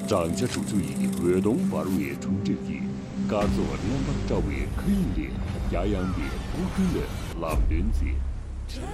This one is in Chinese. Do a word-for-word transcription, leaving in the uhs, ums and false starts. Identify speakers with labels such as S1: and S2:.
S1: 张家主就以活动发入也冲这一，嘎做两把周围可以的，家养的不可能老人子。